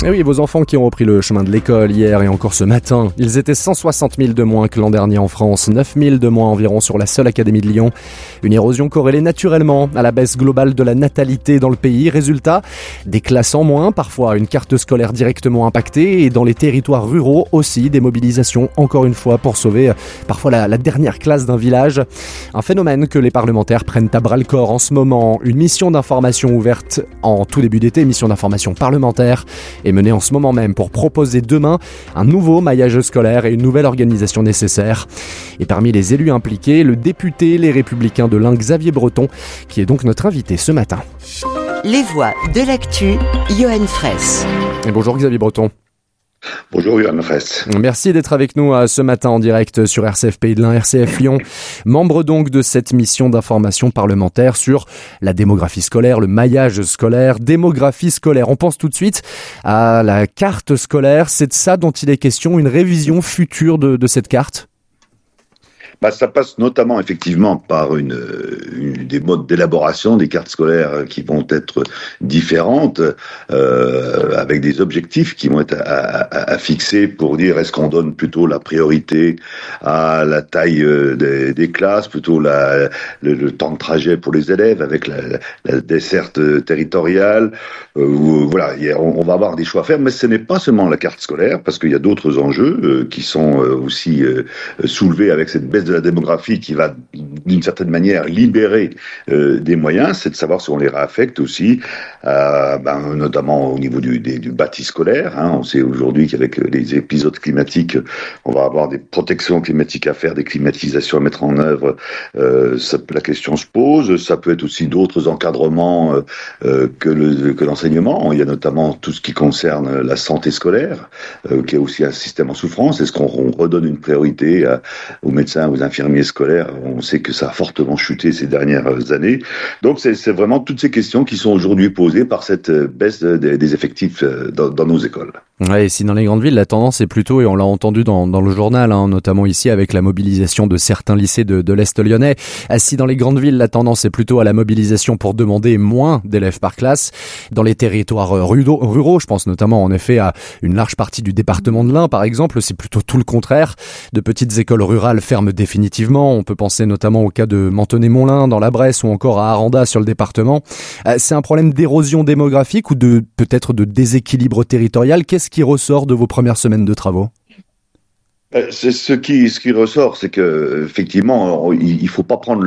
Et oui, vos enfants qui ont repris le chemin de l'école hier et encore ce matin, ils étaient 160 000 de moins que l'an dernier en France, 9 000 de moins environ sur la seule Académie de Lyon. Une érosion corrélée naturellement à la baisse globale de la natalité dans le pays. Résultat, des classes en moins, parfois une carte scolaire directement impactée et dans les territoires ruraux aussi des mobilisations encore une fois pour sauver parfois la dernière classe d'un village. Un phénomène que les parlementaires prennent à bras le corps en ce moment. Une mission d'information ouverte en tout début d'été, mission d'information parlementaire, est menée en ce moment même pour proposer demain un nouveau maillage scolaire et une nouvelle organisation nécessaire. Et parmi les élus impliqués, le député Les Républicains de l'Ain, Xavier Breton, qui est donc notre invité ce matin. Les voix de l'actu, Johan Fraisse. Et bonjour Xavier Breton. Bonjour Johan Fraisse. Merci d'être avec nous ce matin en direct sur RCF Pays de l'Ain, RCF Lyon. Membre donc de cette mission d'information parlementaire sur la démographie scolaire, le maillage scolaire, démographie scolaire. On pense tout de suite à la carte scolaire. C'est de ça dont il est question, une révision future de cette carte ? Ça passe notamment effectivement par des modes d'élaboration des cartes scolaires qui vont être différentes, avec des objectifs qui vont être à fixer pour dire est-ce qu'on donne plutôt la priorité à la taille des classes, plutôt le temps de trajet pour les élèves avec la desserte territoriale. Voilà, on va avoir des choix à faire, mais ce n'est pas seulement la carte scolaire parce qu'il y a d'autres enjeux qui sont aussi soulevés avec cette baisse de la démographie qui va d'une certaine manière libérer des moyens, c'est de savoir si on les réaffecte aussi, notamment au niveau du bâti scolaire. On sait aujourd'hui qu'avec les épisodes climatiques, on va avoir des protections climatiques à faire, des climatisations à mettre en œuvre. La question se pose. Ça peut être aussi d'autres encadrements que l'enseignement. Il y a notamment tout ce qui concerne la santé scolaire, qui est aussi un système en souffrance. Est-ce qu'on redonne une priorité aux médecins, aux infirmiers scolaires? On sait que ça a fortement chuté ces dernières années. Donc c'est vraiment toutes ces questions qui sont aujourd'hui posées par cette baisse des effectifs dans nos écoles. Ouais, et si dans les grandes villes, la tendance est plutôt, et on l'a entendu dans le journal, notamment ici avec la mobilisation de certains lycées de l'Est lyonnais, si dans les grandes villes, la tendance est plutôt à la mobilisation pour demander moins d'élèves par classe, dans les territoires ruraux, je pense notamment en effet à une large partie du département de l'Ain par exemple, c'est plutôt tout le contraire. De petites écoles rurales ferment définitivement, on peut penser notamment au cas de Mentonnet-Montlin dans la Bresse ou encore à Aranda sur le département. C'est un problème d'érosion démographique ou peut-être de déséquilibre territorial? Qu'est-ce qui ressort de vos premières semaines de travaux? C'est ce qui ressort, c'est que effectivement, il faut pas prendre